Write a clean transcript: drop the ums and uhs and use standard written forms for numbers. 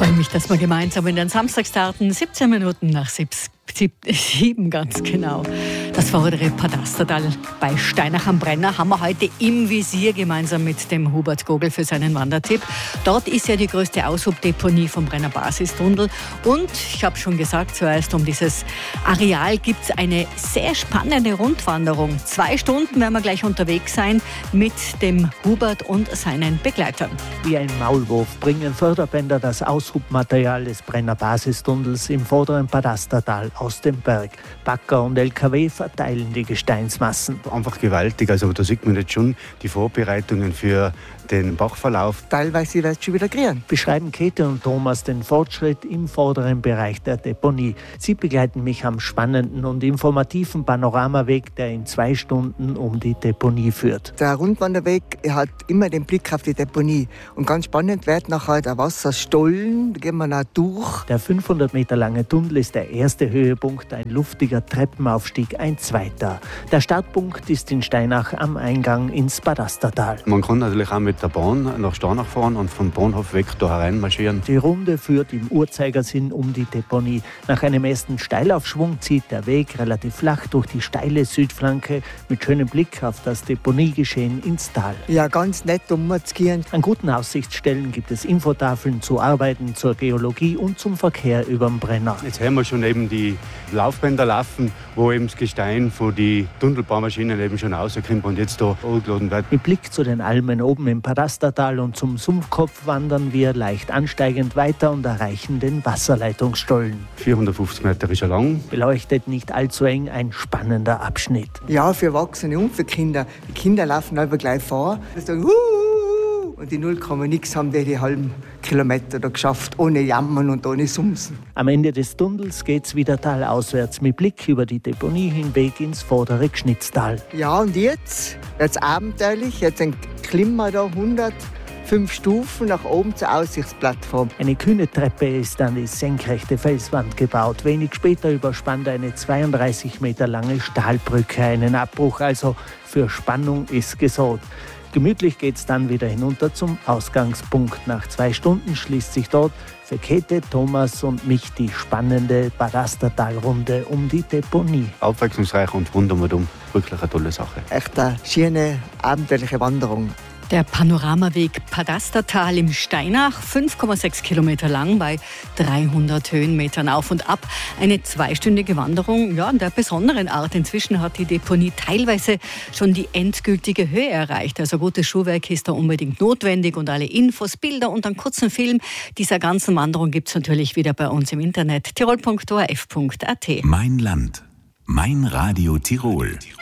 freue mich, dass wir gemeinsam in den Samstag starten. 17 Minuten nach 7 ganz genau. Das vordere Padastertal bei Steinach am Brenner haben wir heute im Visier gemeinsam mit dem Hubert Gogel für seinen Wandertipp. Dort ist ja die größte Aushubdeponie vom Brenner Basistunnel. Und ich habe schon gesagt, zuerst um dieses Areal gibt es eine sehr spannende Rundwanderung. 2 Stunden werden wir gleich unterwegs sein mit dem Hubert und seinen Begleitern. Wie ein Maulwurf bringen Förderbänder das Aushubmaterial des Brenner Basistunnels im vorderen Padastertal aus dem Berg. Bagger und LKW verteilen die Gesteinsmassen. Einfach gewaltig, also da sieht man jetzt schon die Vorbereitungen für den Bachverlauf. Teilweise wird es schon wieder kriegen. Beschreiben Käthe und Thomas den Fortschritt im vorderen Bereich der Deponie. Sie begleiten mich am spannenden und informativen Panoramaweg, der in 2 Stunden um die Deponie führt. Der Rundwanderweg hat immer den Blick auf die Deponie. Und ganz spannend wird nachher der Wasserstollen, da gehen wir noch durch. Der 500 Meter lange Tunnel ist der erste Höhepunkt, ein luftiger Treppenaufstieg ein zweiter. Der Startpunkt ist in Steinach am Eingang ins Padastertal. Man kann natürlich auch mit der Bahn nach Steinach fahren und vom Bahnhof weg da hereinmarschieren. Die Runde führt im Uhrzeigersinn um die Deponie. Nach einem ersten Steilaufschwung zieht der Weg relativ flach durch die steile Südflanke mit schönem Blick auf das Deponiegeschehen ins Tal. Ja, ganz nett, um zu gehen. An guten Aussichtsstellen gibt es Infotafeln zu Arbeiten, zur Geologie und zum Verkehr über den Brenner. Jetzt haben wir schon eben die Laufbänder laufen, wo eben das Gestein von den Tunnelbaumaschinen eben schon rauskommt und jetzt da angeladen wird. Mit Blick zu den Almen oben im Padastertal und zum Sumpfkopf wandern wir leicht ansteigend weiter und erreichen den Wasserleitungsstollen. 450 Meter ist er lang. Beleuchtet nicht allzu eng, ein spannender Abschnitt. Ja, für Erwachsene und für Kinder. Die Kinder laufen aber gleich vor. Die sagen, und die 0, nix haben die halben Kilometer da geschafft, ohne Jammern und ohne Sumsen. Am Ende des Tunnels geht's wieder talauswärts mit Blick über die Deponie hinweg ins vordere Gschnitztal. Ja, und jetzt wird's abenteuerlich. Jetzt klimmen wir da 105 Stufen nach oben zur Aussichtsplattform. Eine kühne Treppe ist an die senkrechte Felswand gebaut. Wenig später überspannt eine 32 Meter lange Stahlbrücke einen Abbruch. Also für Spannung ist gesorgt. Gemütlich geht's dann wieder hinunter zum Ausgangspunkt. Nach 2 Stunden schließt sich dort für Käthe, Thomas und mich die spannende Padastertal-Runde um die Deponie. Abwechslungsreich und rundum wirklich eine tolle Sache. Echt eine schöne, abenteuerliche Wanderung. Der Panoramaweg Padastertal im Steinach, 5,6 Kilometer lang bei 300 Höhenmetern auf und ab. Eine 2stündige Wanderung, ja, der besonderen Art. Inzwischen hat die Deponie teilweise schon die endgültige Höhe erreicht. Also gutes Schuhwerk ist da unbedingt notwendig und alle Infos, Bilder und einen kurzen Film dieser ganzen Wanderung gibt es natürlich wieder bei uns im Internet tirol.orf.at. Mein Land, mein Radio Tirol.